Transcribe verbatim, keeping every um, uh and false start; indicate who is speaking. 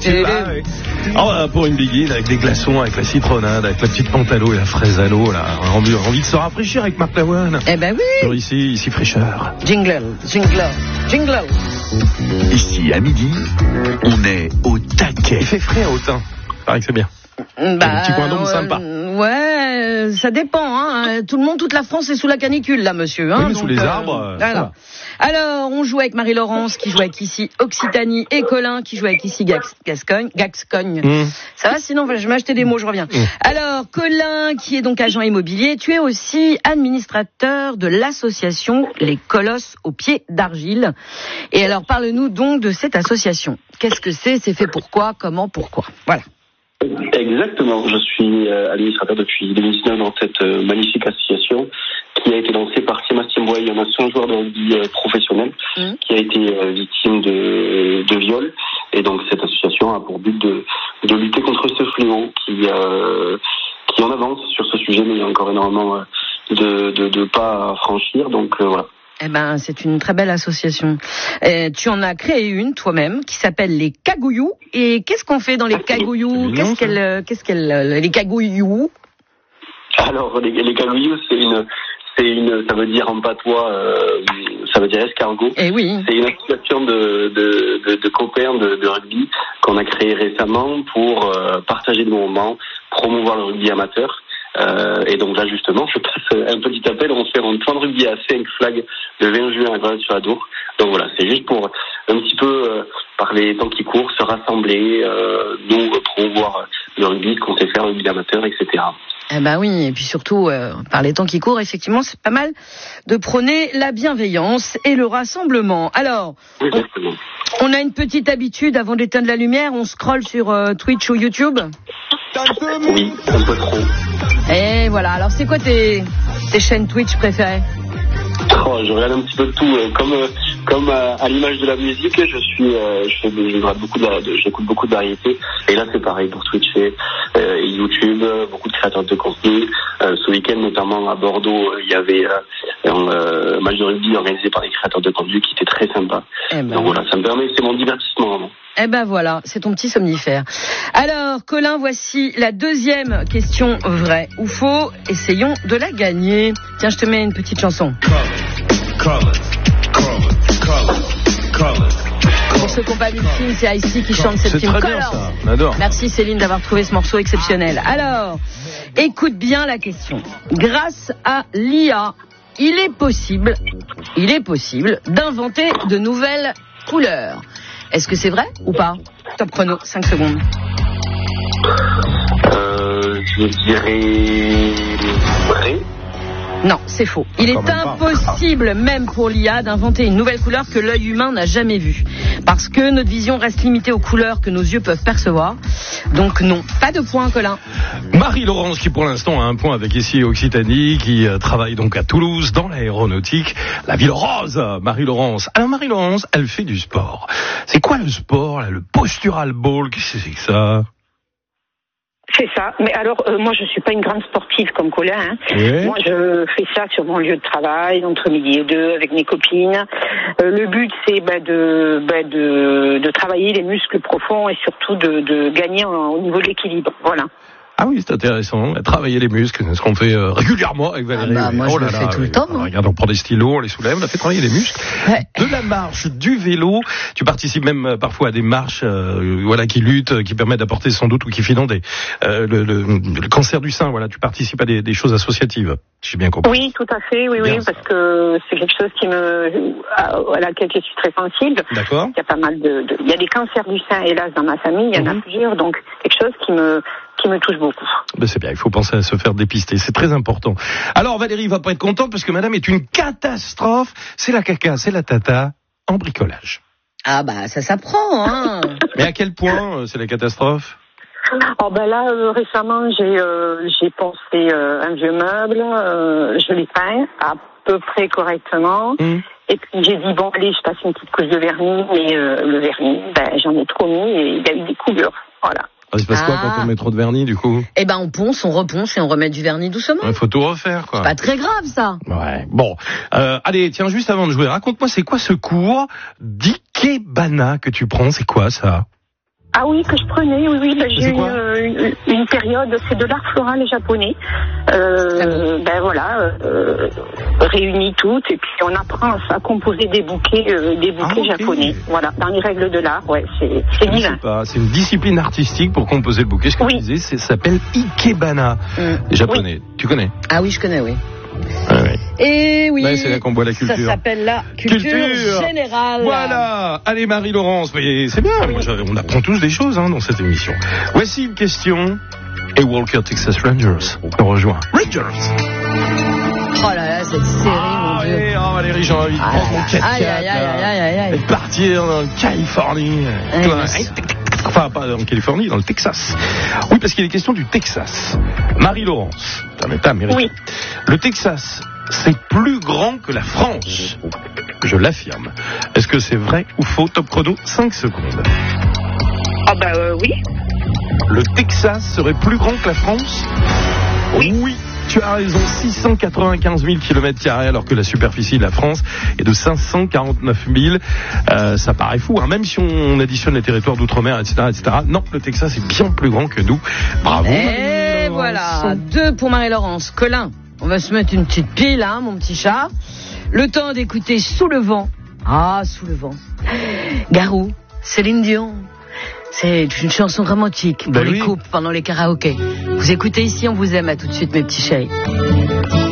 Speaker 1: tu vas, oui. Oh, bah, pour une biguine avec des glaçons, avec la citronnade, avec la petite pantalo et la fraise à l'eau, là. Envie, envie de se rafraîchir avec Marc Lavoine.
Speaker 2: Eh ben oui.
Speaker 1: Sur ici, ici fraîcheur.
Speaker 2: Jingle, jingle, jingle.
Speaker 3: Ici, à midi, on est au taquet.
Speaker 1: Il fait frais à Autun. Pareil que c'est bien.
Speaker 2: Bah,
Speaker 1: un petit coin d'ombre
Speaker 2: euh,
Speaker 1: sympa.
Speaker 2: Ouais, ça dépend. Hein. Tout le monde, toute la France est sous la canicule, là, monsieur. Hein,
Speaker 1: oui, mais
Speaker 2: donc,
Speaker 1: sous les
Speaker 2: euh,
Speaker 1: arbres.
Speaker 2: Voilà. Alors, on joue avec Marie-Laurence, qui joue avec ici Occitanie, et Colin, qui joue avec ici Gas- Gascogne. Gascogne. Mm. Ça va, sinon, je vais acheter des mots, je reviens. Mm. Alors, Colin, qui est donc agent immobilier, tu es aussi administrateur de l'association Les Colosses aux pieds d'argile. Et alors, parle-nous donc de cette association. Qu'est-ce que c'est? C'est fait pourquoi? Comment? Pourquoi? Voilà.
Speaker 4: Exactement, je suis euh, administrateur depuis deux mille dix-neuf dans cette euh, magnifique association qui a été lancée par Sébastien Boy, un ancien joueur de rugby euh, professionnel mmh. qui a été euh, victime de, de viol. Et donc cette association a pour but de, de lutter contre ce fléau qui, euh, qui en avance sur ce sujet, mais il y a encore énormément euh, de, de, de pas à franchir. Donc euh, voilà.
Speaker 2: Eh ben, c'est une très belle association. Et tu en as créé une toi-même qui s'appelle les Cagouillous. Et qu'est-ce qu'on fait dans les Cagouillous? Qu'est-ce qu'elle, qu'est-ce qu'elle, les Cagouillous?
Speaker 4: Alors les, les Cagouillous, c'est une, c'est une, ça veut dire en patois, euh, ça veut dire escargot.
Speaker 2: Eh oui.
Speaker 4: C'est une association de de, de, de copains de, de rugby qu'on a créée récemment pour euh, partager des moments, promouvoir le rugby amateur. Euh, et donc là justement, je passe un petit appel. On se fait un tournoi de rugby à cinq flags le vingt juin à Grenade-sur-Adour. Donc voilà, c'est juste pour un petit peu euh, par les temps qui courent, se rassembler, euh, nous promouvoir le rugby, ce qu'on sait faire, le rugby amateur, et cetera.
Speaker 2: Eh ben oui, et puis surtout euh, par les temps qui courent, effectivement, c'est pas mal de prôner la bienveillance et le rassemblement. Alors,
Speaker 4: Exactement.
Speaker 2: On, on a une petite habitude avant d'éteindre la lumière, on scrolle sur euh, Twitch ou YouTube.
Speaker 4: Oui, un peu trop.
Speaker 2: Et voilà, alors c'est quoi tes, tes chaînes Twitch préférées?
Speaker 4: Oh, je regarde un petit peu de tout. Comme, comme à, à l'image de la musique, je suis, euh, je fais, je regarde beaucoup de, de, j'écoute beaucoup de variétés. Et là, c'est pareil pour Twitch et euh, YouTube, beaucoup de créateurs de contenu. Euh, ce week-end, notamment à Bordeaux, il y avait euh, un euh, match de rugby organisé par les créateurs de contenu qui était très sympa. Eh ben. Donc voilà, ça me permet, c'est mon divertissement vraiment.
Speaker 2: Eh ben voilà, c'est ton petit somnifère. Alors, Colin, voici la deuxième question vraie ou faux. Essayons de la gagner. Tiens, je te mets une petite chanson. Pour ceux qui n'ont pas vu le film, c'est Ice-T qui chante cette film.
Speaker 1: C'est très bien ça, on adore.
Speaker 2: Merci Céline d'avoir trouvé ce morceau exceptionnel. Alors, écoute bien la question. Grâce à l'I A, il est possible, il est possible d'inventer de nouvelles couleurs. Est-ce que c'est vrai ou pas? Top chrono, cinq secondes.
Speaker 4: Euh, je dirais vrai.
Speaker 2: Non, c'est faux. Il est impossible, même pour l'I A, d'inventer une nouvelle couleur que l'œil humain n'a jamais vue. Parce que notre vision reste limitée aux couleurs que nos yeux peuvent percevoir. Donc non, pas de point, Colin.
Speaker 1: Marie-Laurence, qui pour l'instant a un point avec ici Occitanie, qui euh, travaille donc à Toulouse, dans l'aéronautique, la ville rose, Marie-Laurence. Alors Marie-Laurence, elle fait du sport. C'est quoi le sport, là, le postural ball? Qu'est-ce que c'est que ça?
Speaker 5: C'est ça. Mais alors, euh, moi, je suis pas une grande sportive comme Colin. Hein.
Speaker 1: Oui.
Speaker 5: Moi, je fais ça sur mon lieu de travail, entre midi et deux, avec mes copines. Euh, le but, c'est bah, de, bah, de, de travailler les muscles profonds et surtout de, de gagner en, au niveau de l'équilibre. Voilà.
Speaker 1: Ah oui, c'est intéressant. Travailler les muscles, ce qu'on fait euh, régulièrement avec Valérie.
Speaker 2: Ah bah, moi,
Speaker 1: oh
Speaker 2: je
Speaker 1: là
Speaker 2: le
Speaker 1: là,
Speaker 2: fais tout
Speaker 1: oui.
Speaker 2: le temps.
Speaker 1: Alors, regarde, on prend des stylos, on les soulève, on a fait travailler les muscles.
Speaker 2: Ouais.
Speaker 1: De la marche, du vélo. Tu participes même euh, parfois à des marches, euh, voilà, qui luttent, qui permettent d'apporter sans doute ou qui financent des, euh, le, le, le cancer du sein. Voilà, tu participes à des, des choses associatives. J'ai bien compris.
Speaker 5: Oui, tout à fait. Oui,
Speaker 1: bien,
Speaker 5: oui,
Speaker 1: ça.
Speaker 5: parce que c'est quelque chose qui me, à, à laquelle je suis très sensible.
Speaker 1: D'accord.
Speaker 5: Il y a pas mal de, de, il y a des cancers du sein, hélas, dans ma famille. Il y en
Speaker 1: mmh.
Speaker 5: a plusieurs, donc quelque chose qui me, qui me touche beaucoup.
Speaker 1: Ben c'est bien, il faut penser à se faire dépister, c'est très important. Alors Valérie va pas être contente parce que madame est une catastrophe, c'est la caca, c'est la tata en bricolage.
Speaker 2: Ah bah ça s'apprend, hein.
Speaker 1: Mais à quel point euh, c'est la catastrophe?
Speaker 5: Oh ben là euh, récemment j'ai euh, j'ai pensé euh, un vieux meuble, euh, je l'ai peint à peu près correctement. Mmh. Et puis j'ai dit bon allez je passe une petite couche de vernis, mais euh, le vernis ben j'en ai trop mis et il y a eu des coulures, voilà.
Speaker 1: Ah, il se passe
Speaker 2: ah.
Speaker 1: quoi quand on met trop de vernis du coup?
Speaker 2: Eh ben on ponce, on reponce et on remet du vernis doucement.
Speaker 1: Il faut tout refaire quoi.
Speaker 2: C'est pas très grave ça.
Speaker 1: Ouais. Bon, euh, allez tiens juste avant de jouer, raconte-moi c'est quoi ce cours d'ikebana que tu prends, c'est quoi ça?
Speaker 5: Ah oui, que je prenais, oui, oui. Ben, j'ai eu une, une, une période, c'est de l'art floral japonais. Euh, ben voilà, euh, réunis toutes, et puis on apprend à composer des bouquets, euh, des bouquets ah, okay. japonais. Voilà, dans les règles de l'art, ouais, c'est, c'est divin.
Speaker 1: C'est une discipline artistique pour composer le bouquet. Ce que oui. tu disais, c'est, ça s'appelle Ikebana, mm. les japonais. Oui. Tu connais?
Speaker 2: Ah oui, je connais, oui.
Speaker 1: Ah, oui.
Speaker 2: Et oui,
Speaker 1: ouais, c'est là qu'on voit la culture.
Speaker 2: Ça s'appelle la culture, culture générale.
Speaker 1: Voilà. Allez, Marie-Laurence, voyez, c'est bien. Moi, on apprend tous des choses hein, dans cette émission. Voici une question. Et Walker Texas Rangers. On rejoint Rangers.
Speaker 2: Oh là là, cette série,
Speaker 1: oh,
Speaker 2: mon Dieu.
Speaker 1: Allez, oh, Valérie, j'ai envie de
Speaker 2: ah,
Speaker 1: prendre mon quatre-quatre.
Speaker 2: Aïe, aïe, aïe, aïe, aïe, aïe.
Speaker 1: Et partir en Californie.
Speaker 2: Aïe,
Speaker 1: Enfin, pas en Californie, dans le Texas. Oui, parce qu'il est question du Texas. Marie-Laurence, c'est un État américain.
Speaker 5: Oui.
Speaker 1: Le Texas, c'est plus grand que la France. Je l'affirme. Est-ce que c'est vrai ou faux? Top chrono, cinq secondes.
Speaker 5: Ah bah euh, oui.
Speaker 1: Le Texas serait plus grand que la France?
Speaker 5: Oui.
Speaker 1: Oui. Tu as raison, six cent quatre-vingt-quinze mille kilomètres carrés alors que la superficie de la France est de cinq cent quarante-neuf mille. Euh, ça paraît fou, hein, même si on additionne les territoires d'outre-mer, et cetera, et cetera. Non, le Texas est bien plus grand que nous. Bravo.
Speaker 2: Et voilà, deux pour Marie-Laurence. Colin, on va se mettre une petite pile, hein, mon petit chat. Le temps d'écouter Sous le vent. Ah, Sous le vent. Garou, Céline Dion. C'est une chanson romantique pour ben les oui. couples pendant les karaokés. Vous écoutez ici, on vous aime. À tout de suite, mes petits chéris.